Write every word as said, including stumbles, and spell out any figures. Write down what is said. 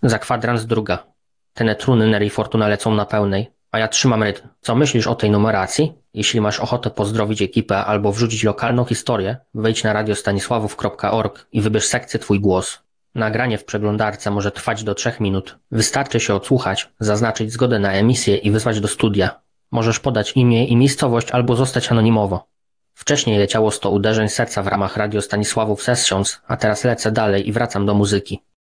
Za kwadrans druga. Te truny Nery i Fortuna lecą na pełnej, a ja trzymam rytm. Co myślisz o tej numeracji? Jeśli masz ochotę pozdrowić ekipę albo wrzucić lokalną historię, wejdź na radiostanisławów kropka org i wybierz sekcję Twój głos. Nagranie w przeglądarce może trwać do trzech minut. Wystarczy się odsłuchać, zaznaczyć zgodę na emisję i wysłać do studia. Możesz podać imię i miejscowość albo zostać anonimowo. Wcześniej leciało sto uderzeń serca w ramach Radio Stanisławów Sessions, a teraz lecę dalej i wracam do muzyki.